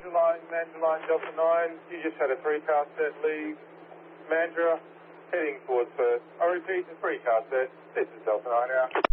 Mandurah Delta 9. You just had a 3-car set leave Mandurah, heading towards Perth. I repeat, the 3-car set. This is Delta 9 now.